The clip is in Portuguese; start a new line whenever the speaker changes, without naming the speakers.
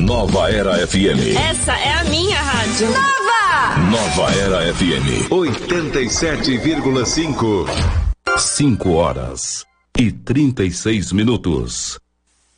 Nova Era FM.
Essa é a minha rádio.
Nova Era FM 87,5. 5 horas e 36 minutos.